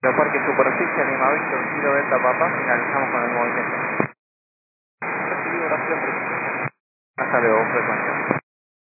Parque Superficie, Lima Víctor, Kilo Delta Papá, finalizamos con el movimiento. Recibido, gracias. Hasta luego, frecuencia.